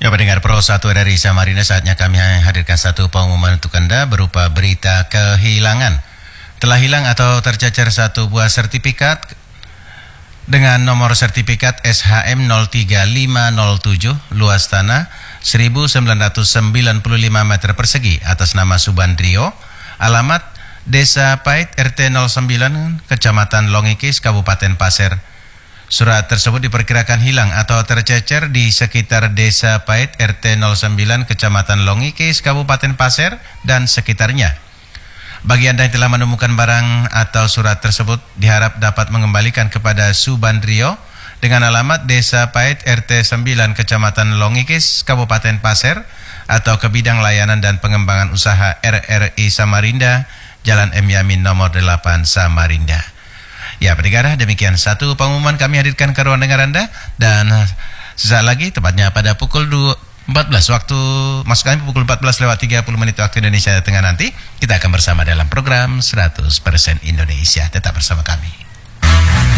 Ya, pendengar Pro 1 RRI Samarinda, saatnya kami hadirkan satu pengumuman untuk Anda berupa berita kehilangan. Telah hilang atau tercecer satu buah sertifikat dengan nomor sertifikat SHM 03507, luas tanah 1995 meter persegi atas nama Subandrio, alamat Desa Pait RT 09, Kecamatan Longikis, Kabupaten Pasir. Surat tersebut diperkirakan hilang atau tercecer di sekitar Desa Pait RT 09, Kecamatan Longikis, Kabupaten Pasir dan sekitarnya. Bagi Anda yang telah menemukan barang atau surat tersebut, diharap dapat mengembalikan kepada Subandrio dengan alamat Desa Pait RT 9, Kecamatan Longikis, Kabupaten Pasir, atau ke Bidang Layanan dan Pengembangan Usaha RRI Samarinda, Jalan M. Yamin nomor 8 Samarinda. Ya, pendengar, demikian satu pengumuman kami hadirkan ke ruang dengar Anda, dan sesaat lagi tepatnya pada pukul 14 waktu, maksud kami pukul 14:30 waktu Indonesia Tengah nanti, kita akan bersama dalam program 100% Indonesia. Tetap bersama kami.